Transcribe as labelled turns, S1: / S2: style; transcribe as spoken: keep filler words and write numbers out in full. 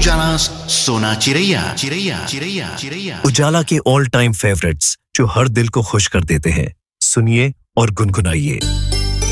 S1: उजाला सोना चिरैया चिरैया चिरैया चिरैया
S2: उजाला के all time favourites जो हर दिल को खुश कर देते हैं, सुनिए और गुनगुनाइए।